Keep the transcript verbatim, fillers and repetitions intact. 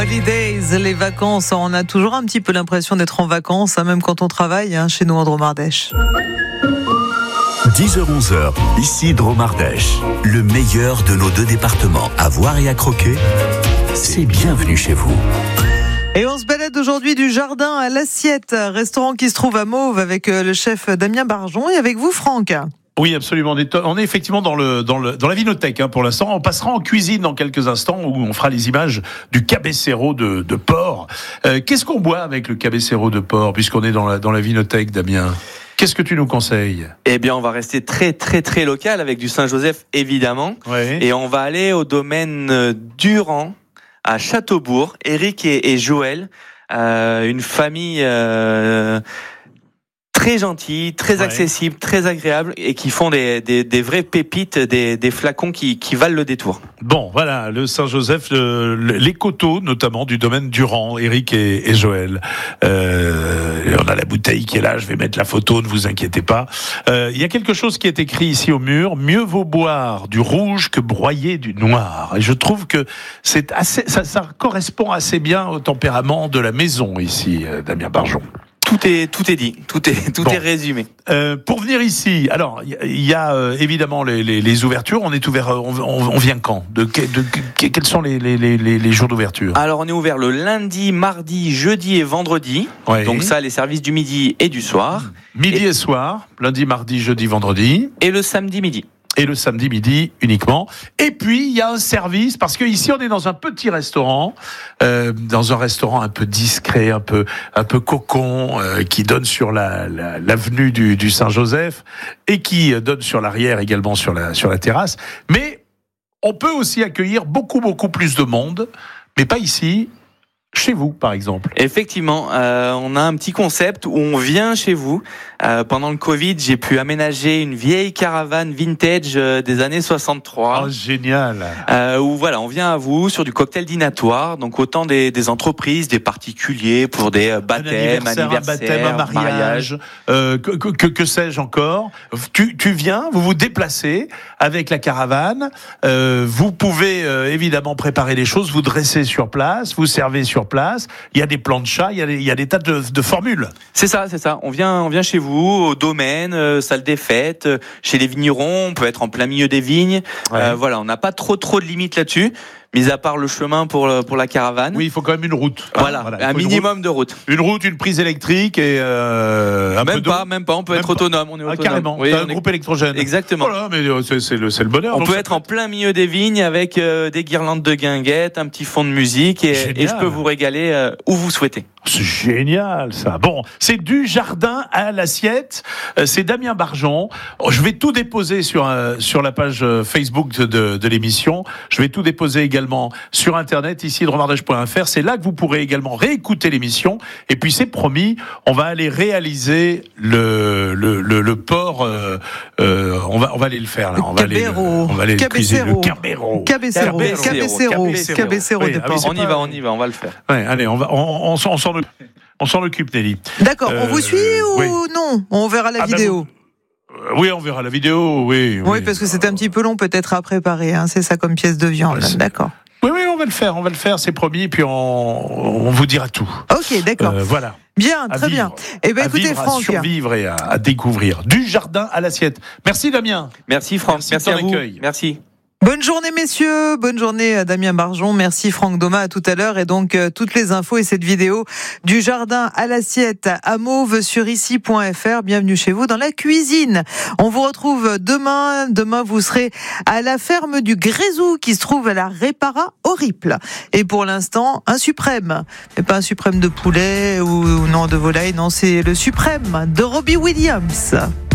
Holidays, les vacances, on a toujours un petit peu l'impression d'être en vacances, hein, même quand on travaille, hein, chez nous en Dromardèche. dix heures onze heures, ici Dromardèche. Le meilleur de nos deux départements, à voir et à croquer, c'est bienvenue chez vous. Et on se balade aujourd'hui du jardin à l'assiette, restaurant qui se trouve à Mauves avec le chef Damien Barjon et avec vous Franck. Oui, absolument. On est effectivement dans, le, dans, le, dans la vinothèque hein, pour l'instant. On passera en cuisine dans quelques instants où on fera les images du cabecero de, de porc. Euh, qu'est-ce qu'on boit avec le cabecero de porc puisqu'on est dans la, dans la vinothèque, Damien ? Qu'est-ce que tu nous conseilles ? Eh bien, on va rester très, très, très local avec du Saint-Joseph, évidemment. Ouais. Et on va aller au domaine Durand, à Châteaubourg. Eric et, et Joël, euh, une famille... Euh, très gentil, très ouais. accessible, très agréable et qui font des, des, des vraies pépites, des, des flacons qui, qui valent le détour. Bon, voilà, le Saint-Joseph, le, le, les coteaux notamment du domaine Durand, Eric et, et Joël. Euh, on a la bouteille qui est là, je vais mettre la photo, ne vous inquiétez pas. Euh, il y a quelque chose qui est écrit ici au mur, mieux vaut boire du rouge que broyer du noir. Et je trouve que c'est assez, ça, ça correspond assez bien au tempérament de la maison ici, Damien Barjon. Tout est tout est dit, tout est tout bon. est résumé. Euh, pour venir ici, alors il y a euh, évidemment les, les, les ouvertures. On est ouvert, on, on, on vient quand de, de, de quels sont les, les, les, les jours d'ouverture ? Alors on est ouvert le lundi, mardi, jeudi et vendredi. Ouais. Donc ça, les services du midi et du soir. Midi et, et soir, lundi, mardi, jeudi, vendredi. Et le samedi midi. Et le samedi midi uniquement. Et puis il y a un service parce que ici on est dans un petit restaurant, euh, dans un restaurant un peu discret, un peu un peu cocon, euh, qui donne sur la, la l'avenue du, du Saint-Joseph et qui donne sur l'arrière également sur la sur la terrasse. Mais on peut aussi accueillir beaucoup beaucoup plus de monde, mais pas ici. Chez vous, par exemple. Effectivement, euh, on a un petit concept où on vient chez vous. Euh, pendant le Covid, j'ai pu aménager une vieille caravane vintage euh, des années soixante-trois. Oh, génial. Euh, où voilà, on vient à vous sur du cocktail dînatoire. Donc autant des, des entreprises, des particuliers pour des euh, baptêmes, un anniversaire, anniversaires, un baptême, un mariage, mariage. Euh, que, que, que sais-je encore. Tu, tu viens, vous vous déplacez avec la caravane. Euh, vous pouvez euh, évidemment préparer les choses, vous dressez sur place, vous servez sur place, il y a des plans de chat, il y a des, il y a des tas de, de formules. C'est ça, c'est ça. On vient, on vient chez vous, au domaine, euh, salle des fêtes, euh, chez les vignerons, on peut être en plein milieu des vignes. Ouais. Euh, voilà, on n'a pas trop trop de limites là-dessus. Mis à part le chemin pour pour la caravane. Oui, il faut quand même une route. Voilà, voilà un minimum route, de route. Une route, une prise électrique et euh, un même peu pas, même pas. On peut même être pas. autonome. On est ah, autonome. Carrément. Oui, T'as un est... groupe électrogène. Exactement. Voilà, mais c'est, c'est le c'est le bonheur. On donc peut être peut... en plein milieu des vignes avec euh, des guirlandes de guinguettes, un petit fond de musique et, et je peux vous régaler euh, où vous souhaitez. C'est génial ça. Bon, c'est du jardin à l'assiette. C'est Damien Barjon. Je vais tout déposer sur euh, sur la page Facebook de, de, de l'émission. Je vais tout déposer également sur Internet ici dromardèche point f r. C'est là que vous pourrez également réécouter l'émission. Et puis c'est promis, on va aller réaliser le le le, le porc. Euh, euh, on va on va aller le faire là. On va aller le, on va aller le cuisiner le cabecero. Cabecero. Cabecero. Cabecero de porc. On y va, on y va, on va le faire. Ouais, allez, on va on, on, on s'en On s'en occupe, Nelly. D'accord, euh, on vous suit ou oui. non ? On verra la ah vidéo. Ben vous... Oui, on verra la vidéo, oui. Oui, oui parce que c'est un petit peu long peut-être à préparer, hein. C'est ça comme pièce de viande, ouais, d'accord. Oui, oui, on va le faire, on va le faire, c'est promis, puis on, on vous dira tout. Ok, d'accord. Euh, voilà. Bien, très à bien. Eh bien, écoutez, vivre, Franck. À survivre et à, à découvrir. Du jardin à l'assiette. Merci, Damien. Merci, Franck. Merci, Merci à vous. Accueil. Merci. Bonne journée messieurs, bonne journée à Damien Barjon, merci Franck Doma, à tout à l'heure et donc euh, toutes les infos et cette vidéo du jardin à l'assiette à Mauves sur ici point f r, bienvenue chez vous dans la cuisine. On vous retrouve demain, demain vous serez à la ferme du Grézou qui se trouve à la Répara au Riple. Et pour l'instant, un suprême, mais pas un suprême de poulet ou, ou non de volaille, non c'est le suprême de Robbie Williams.